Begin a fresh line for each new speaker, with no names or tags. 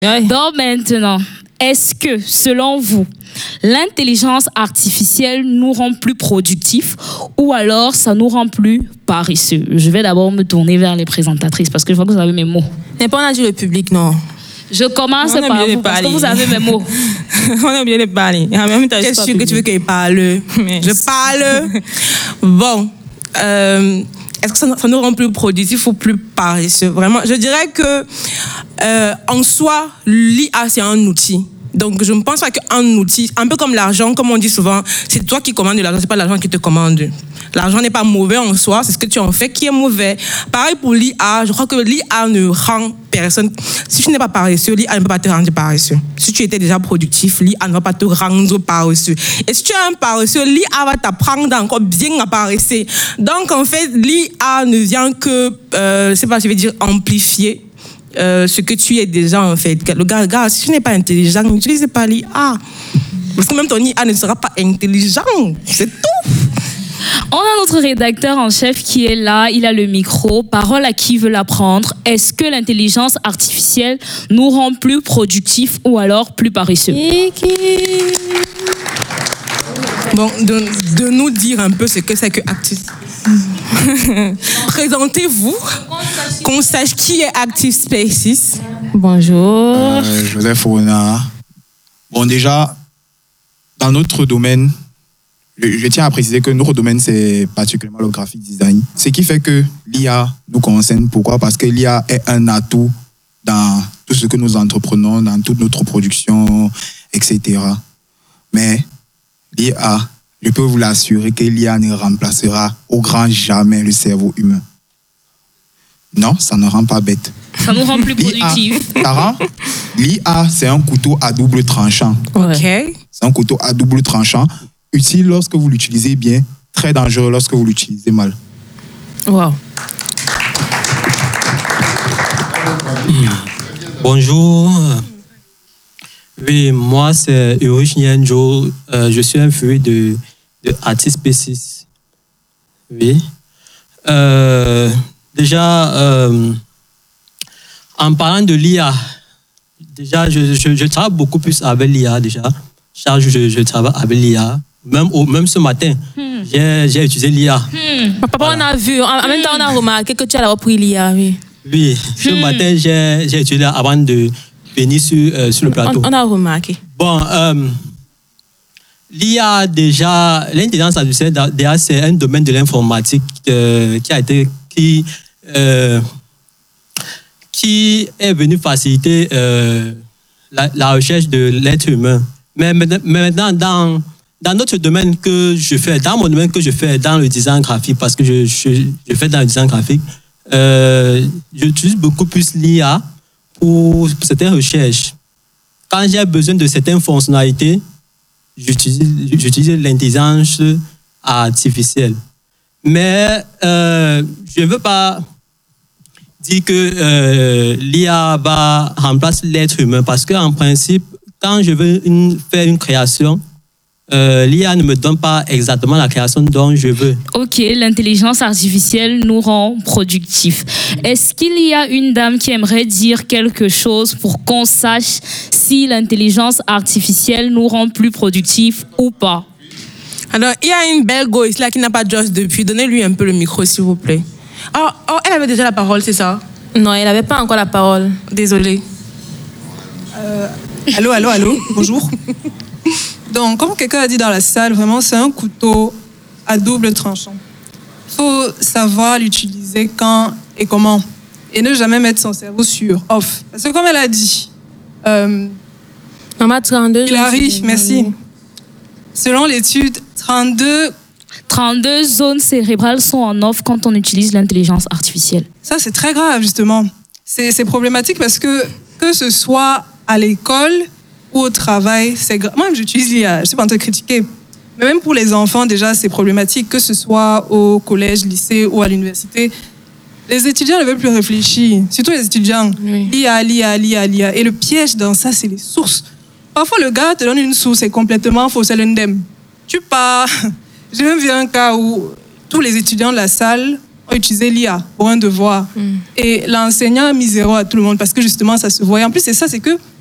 Ouais.
Donc maintenant, est-ce que, selon vous, l'intelligence artificielle nous rend plus productifs ou alors ça nous rend plus paresseux? Je vais d'abord me tourner vers les présentatrices parce que je vois que vous avez mes mots.
Mais pas on a dit le public, non.
Je commence
On a
par
bien
vous parce que
parlé.
vous avez mes mots.
On a oublié de parler. En même temps,
Qu'est-ce que tu veux que je parle?
Mais-
Je parle. Bon. Est-ce que ça nous rend plus productifs ou plus paresseux? Vraiment, je dirais que en soi, l'IA, c'est un outil. Donc, je ne pense pas qu'un outil, un peu comme l'argent, comme on dit souvent, c'est toi qui commandes l'argent, c'est pas l'argent qui te commande. L'argent n'est pas mauvais en soi, c'est ce que tu en fais qui est mauvais. Pareil pour l'IA, je crois que l'IA ne rend personne. Si tu n'es pas paresseux, l'IA ne peut pas te rendre paresseux. Si tu étais déjà productif, l'IA ne va pas te rendre paresseux. Et si tu es un paresseux, l'IA va t'apprendre encore bien à paresser. Donc, en fait, l'IA ne vient que, c'est pas, je vais dire, amplifier ce que tu es déjà, en fait. Le gars, si tu n'es pas intelligent, n'utilise pas l'IA. Parce que même ton IA ne sera pas intelligent. C'est tout.
On a notre rédacteur en chef qui est là, il a le micro. Parole à qui veut l'apprendre. Est-ce que l'intelligence artificielle nous rend plus productifs ou alors plus paresseux?
Bon, de nous dire un peu ce que c'est que Active. Présentez-vous, qu'on sache qui est Active Spaces.
Bonjour.
Joseph Rona. Bon, déjà, dans notre domaine, je tiens à préciser que notre domaine, c'est particulièrement le graphic design. Ce qui fait que l'IA nous concerne. Pourquoi? Parce que l'IA est un atout dans tout ce que nous entreprenons, dans toute notre production, etc. Mais l'IA, je peux vous l'assurer que l'IA ne remplacera au grand jamais le cerveau humain. Non, ça ne rend pas bête.
Ça nous rend plus productifs.
L'IA, c'est un couteau à double tranchant.
Ok.
C'est un couteau à double tranchant, utile lorsque vous l'utilisez bien, très dangereux lorsque vous l'utilisez mal.
Wow.
Bonjour. Oui, moi c'est Urich Nyenjo. Je suis un feuille de Artist Spaces. Oui. Déjà, en parlant de l'IA, déjà, je travaille beaucoup plus avec l'IA déjà. Je travaille avec l'IA. Même ce matin, j'ai utilisé l'IA.
Papa,
Voilà.
on a vu, en même temps, on a remarqué que tu as repris l'IA, oui.
Oui, ce matin, j'ai utilisé avant de venir sur le plateau.
On a remarqué.
Bon, l'IA déjà, l'intelligence artificielle déjà c'est un domaine de l'informatique qui est venu faciliter la recherche de l'être humain. Mais maintenant, dans notre domaine que je fais, dans mon domaine que je fais, dans le design graphique, parce que je fais dans le design graphique, j'utilise beaucoup plus l'IA pour certaines recherches. Quand j'ai besoin de certaines fonctionnalités, j'utilise l'intelligence artificielle. Mais je ne veux pas dire que l'IA va remplacer l'être humain parce qu'en principe, quand je veux faire une création, l'IA ne me donne pas exactement la création dont je veux.
Ok, l'intelligence artificielle nous rend productifs. Est-ce qu'il y a une dame qui aimerait dire quelque chose pour qu'on sache si l'intelligence artificielle nous rend plus productifs ou pas?
Alors, il y a une belle go ici là qui n'a pas de Joss depuis. Donnez-lui un peu le micro, s'il vous plaît. Oh, elle avait déjà la parole, c'est ça?
Non, elle n'avait pas encore la parole.
Désolée.
Allô, bonjour. Donc, comme quelqu'un a dit dans la salle, vraiment, c'est un couteau à double tranchant. Il faut savoir l'utiliser quand et comment. Et ne jamais mettre son cerveau sur off. Parce que comme elle a dit,
Maman, 32.
Hilary, merci. Selon l'étude,
32 zones cérébrales sont en off quand on utilise l'intelligence artificielle.
ça c'est très grave justement. C'est problématique parce que ce soit à l'école ou au travail, c'est grave. Moi, j'utilise l'IA, je ne suis pas en train de critiquer. Mais même pour les enfants, déjà, c'est problématique, que ce soit au collège, lycée ou à l'université. Les étudiants ne veulent plus réfléchir, surtout les étudiants.
Oui.
L'IA. Et le piège dans ça, c'est les sources. Parfois, le gars te donne une source et complètement faux, c'est l'indemne. Tu pars. J'ai même vu un cas où tous les étudiants de la salle, ont utilisé l'IA pour un devoir. Et l'enseignant a mis 0 à tout le monde parce que justement, ça se voyait. En plus, c'est ça, c'est que